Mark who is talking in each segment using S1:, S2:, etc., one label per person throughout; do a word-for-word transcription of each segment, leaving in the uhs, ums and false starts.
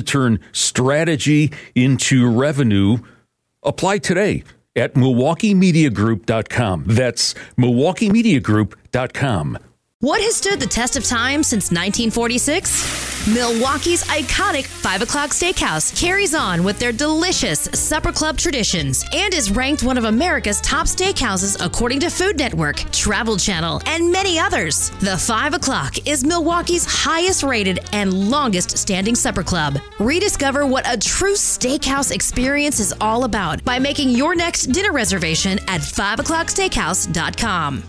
S1: turn strategy into revenue. Apply today at Milwaukee Media Group dot com. That's Milwaukee Media Group dot com.
S2: What has stood the test of time since nineteen forty-six? Milwaukee's iconic five o'clock Steakhouse carries on with their delicious supper club traditions and is ranked one of America's top steakhouses according to Food Network, Travel Channel, and many others. The five o'clock is Milwaukee's highest rated and longest standing supper club. Rediscover what a true steakhouse experience is all about by making your next dinner reservation at five o'clock steakhouse dot com.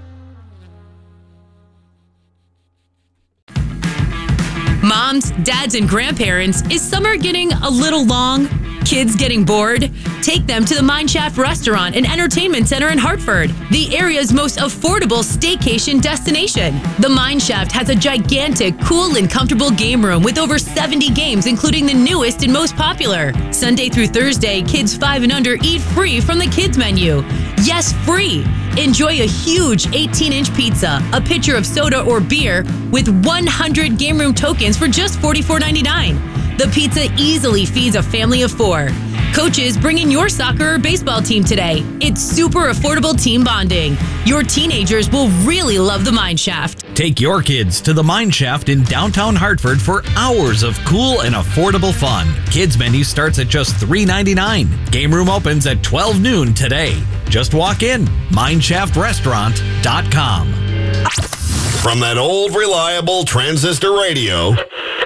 S3: Moms, dads, and grandparents, is summer getting a little long? Kids getting bored? Take them to the Mineshaft Restaurant and Entertainment Center in Hartford, the area's most affordable staycation destination. The Mineshaft has a gigantic, cool, and comfortable game room with over seventy games, including the newest and most popular. Sunday through Thursday, kids five and under eat free from the kids menu. Yes, free! Enjoy a huge eighteen-inch pizza, a pitcher of soda or beer, with one hundred game room tokens for just forty-four ninety-nine. The pizza easily feeds a family of four. Coaches, bring in your soccer or baseball team today. It's super affordable team bonding. Your teenagers will really love the Mineshaft.
S4: Take your kids to the Mineshaft in downtown Hartford for hours of cool and affordable fun. Kids menu starts at just three ninety-nine. Game room opens at twelve noon today. Just walk in, mineshaft restaurant dot com.
S5: From that old reliable transistor radio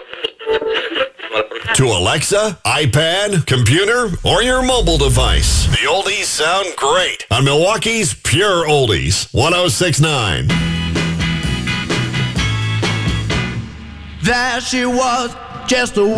S5: to Alexa, iPad, computer, or your mobile device, the oldies sound great on Milwaukee's Pure Oldies, one oh six point nine.
S6: There she was, just a